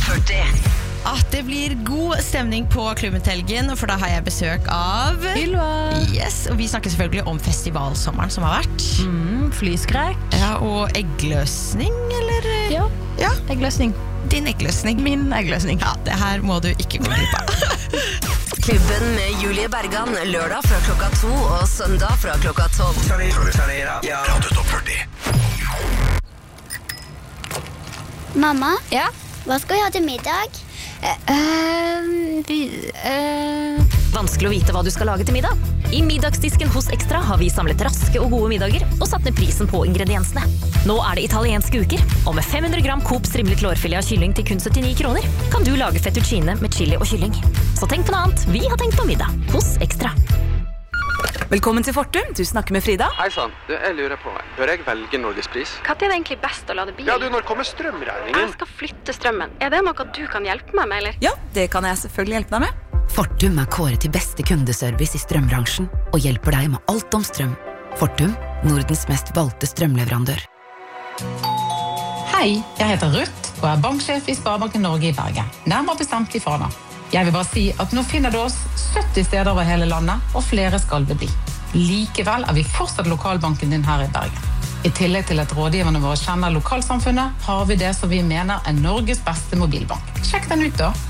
Topp 40. Det blir god stemning på klubben til helgen, for da har jeg besøk av Ylva. Yes, og vi snakker selvfølgelig om festivalsommeren som har vært. Flyskrekk. Ja, og eggløsning, eller? Ja, eggløsning. Din eggløsning. Min eggløsning. Ja, det her må du ikke gå glipp av. Klubben med Julie Bergan, lørdag fra klokka 2 og søndag fra klokka 12. Radio Topp 40. Mamma, Ja? hva skal vi ha til middag? Vanskelig å vite hva du skal lage til middag. I middagsdisken hos Extra har vi samlet raske og gode middager og satt ned prisen på ingrediensene. Nå er det italienske uker, og med 500 gram Coop strimlet lårfilet av kylling til kun 79 kroner, kan du lage fettuccine med chili og kylling. Så tenk på noe annet. Vi har tenkt på middag hos Extra. Velkommen til Fortum, du snakker med Frida. Hei sann, jeg lurer på, bør jeg velge Norgespris? Hva er det egentlig best å lade bil? Ja, når kommer strømregningen? Jeg skal flytte strømmen. Er det noe du kan hjelpe meg med, eller? Ja, det kan jeg selvfølgelig hjelpe deg med. Fortum er kåret til beste kundeservice i strømbransjen og hjelper deg med alt om strøm. Fortum, Nordens mest valgte strømleverandør. Hei, jeg heter Ruth og er banksjef i Sparebanken Norge i Bergen. Nærmere bestemt i Fana. Jeg vil bare si at nå finner du oss 70 steder over hele landet, og flere skal det bli. Likevel er vi fortsatt lokalbanken din her i Bergen. I tillegg til at rådgiverne våre kjenner lokalsamfunnet, har vi det som vi mener er Norges beste mobilbank. Sjekk den ut da.